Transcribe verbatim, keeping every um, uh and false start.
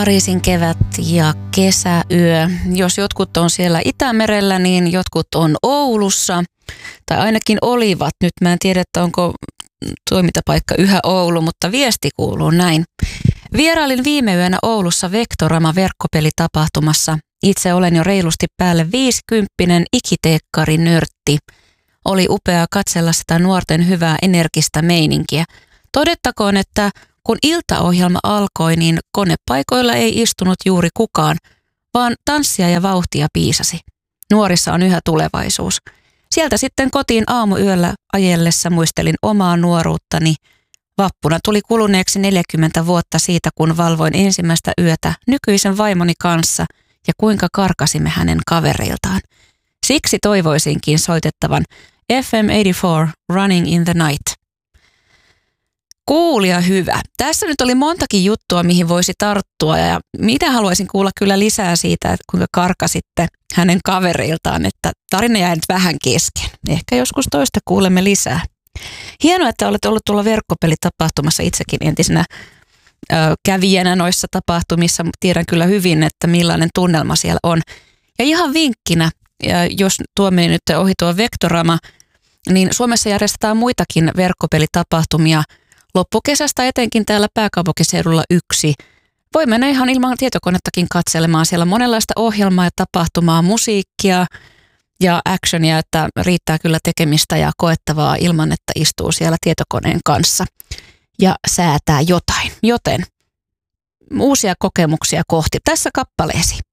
Pariisin kevät ja kesäyö. Jos jotkut on siellä Itämerellä, niin jotkut on Oulussa. Tai ainakin olivat. Nyt mä en tiedä, että onko toimintapaikka yhä Oulu, mutta viesti kuuluu näin. Vierailin viime yönä Oulussa Vectorama-verkkopelitapahtumassa. Itse olen jo reilusti päälle viisikymppinen ikiteekkari-nörtti. Oli upeaa katsella sitä nuorten hyvää energistä meininkiä. Todettakoon, että kun iltaohjelma alkoi, niin konepaikoilla ei istunut juuri kukaan, vaan tanssia ja vauhtia piisasi. Nuorissa on yhä tulevaisuus. Sieltä sitten kotiin aamuyöllä ajellessa muistelin omaa nuoruuttani. Vappuna tuli kuluneeksi neljäkymmentä vuotta siitä, kun valvoin ensimmäistä yötä nykyisen vaimoni kanssa ja kuinka karkasimme hänen kavereiltaan. Siksi toivoisinkin soitettavan F M kahdeksankymmentäneljä Running in the Night. Kuulija hyvä. Tässä nyt oli montakin juttua, mihin voisi tarttua ja mitä haluaisin kuulla kyllä lisää siitä, että kuinka karkasitte hänen kavereiltaan, että tarina jäi nyt vähän kesken. Ehkä joskus toista kuulemme lisää. Hienoa, että olet ollut tuolla verkkopelitapahtumassa itsekin entisenä ö, kävijänä noissa tapahtumissa. Tiedän kyllä hyvin, että millainen tunnelma siellä on. Ja ihan vinkkinä, jos tuo meni nyt ohi tuo Vectorama, niin Suomessa järjestetään muitakin verkkopelitapahtumia. Loppukesästä etenkin täällä pääkaupunkiseudulla yksi. Voi mennä ihan ilman tietokonettakin katselemaan. Siellä on monenlaista ohjelmaa ja tapahtumaa, musiikkia ja actionia, että riittää kyllä tekemistä ja koettavaa ilman, että istuu siellä tietokoneen kanssa ja säätää jotain. Joten uusia kokemuksia kohti. Tässä kappaleesi.